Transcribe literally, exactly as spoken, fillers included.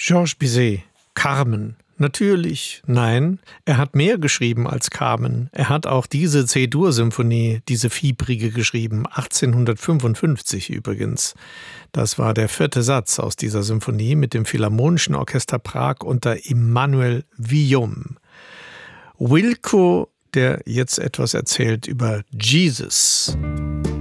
Georges Bizet, Carmen. Natürlich, nein, er hat mehr geschrieben als Carmen. Er hat auch diese C-Dur-Symphonie, diese fiebrige geschrieben, achtzehnhundertfünfundfünfzig übrigens. Das war der vierte Satz aus dieser Symphonie mit dem Philharmonischen Orchester Prag unter Emmanuel Villaume. Wilco, der jetzt etwas erzählt über Jesus.